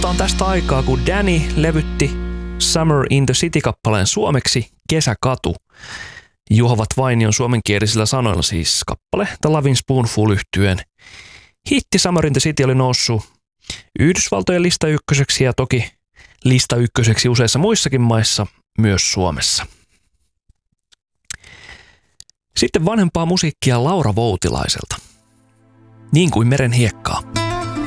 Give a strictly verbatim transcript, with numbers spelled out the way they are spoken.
on tästä aikaa, kun Danny levytti Summer in the City-kappaleen suomeksi Kesäkatu. Juhovat Vainion suomenkielisillä sanoilla siis kappale The Lovin' Spoonful -yhtyeen hitti Summer in the City oli noussut Yhdysvaltojen lista ykköseksi ja toki lista ykköseksi useissa muissakin maissa, myös Suomessa. Sitten vanhempaa musiikkia Laura Voutilaiselta. Niin kuin meren hiekkaa.